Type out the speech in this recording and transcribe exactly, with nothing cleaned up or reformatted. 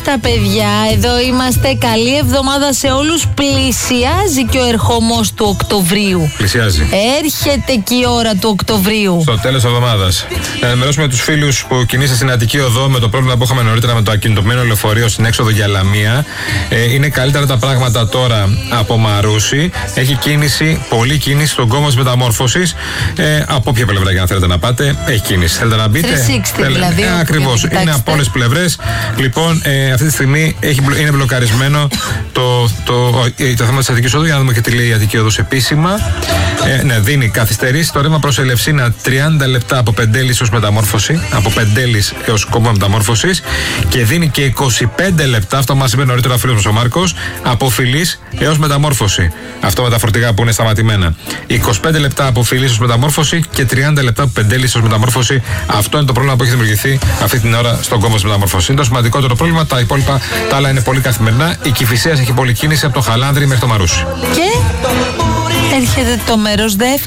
τα παιδιά. Εδώ είμαστε. Καλή εβδομάδα σε όλους. Πλησιάζει και ο ερχομός του Οκτωβρίου. Πλησιάζει. Έρχεται και η ώρα του Οκτωβρίου. Στο τέλος της εβδομάδας. Να ενημερώσουμε τους φίλους που κινείστε στην Αττική Οδό με το πρόβλημα που είχαμε νωρίτερα με το ακινητοποιημένο λεωφορείο στην έξοδο για Λαμία. Ε, είναι καλύτερα τα πράγματα τώρα από Μαρούσι. Έχει κίνηση, πολλή κίνηση στον κόμμα της Μεταμόρφωσης. Ε, από όποια πλευρά για να θέλετε να πάτε, έχει κίνηση. Θέλετε να μπείτε. τριακόσια εξήντα δηλαδή. Ε, ακριβώς. Είναι από όλες τις πλευρές. Λοιπόν, ε, αυτή τη στιγμή έχει, είναι μπλοκαρισμένο το, το, το, το θέμα της Αττικής Οδού. Για να δούμε και τι λέει η Αττική Οδός επίσημα. Ε, ναι, δίνει καθυστερήσει. Το ρεύμα προς Ελευσίνα τριάντα λεπτά από Πεντέλης ως Μεταμόρφωση. Από Πεντέλης έως κόμμα Μεταμόρφωσης. Και δίνει και είκοσι πέντε λεπτά, αυτό μας είπε νωρίτερα ο φίλος μας ο Μάρκος, από Φιλής έως Μεταμόρφωση. Αυτό με τα φορτηγά που είναι σταματημένα. είκοσι πέντε λεπτά από Φιλής ως Μεταμόρφωση και τριάντα λεπτά από Πεντέλης ως Μεταμόρφωση. Αυτό είναι το πρόβλημα που έχει δημιουργηθεί αυτή την ώρα στον κόμμα της Μεταμόρφωσης. Είναι το σημαντικότερο πρόβλημα. Τα υπόλοιπα, τα άλλα είναι πολύ καθημερινά. Η Κηφισίας έχει πολλή κίνηση από το Χαλάνδρη μέχρι το Μαρούσι. Και έρχεται το μέρος δεύτερο.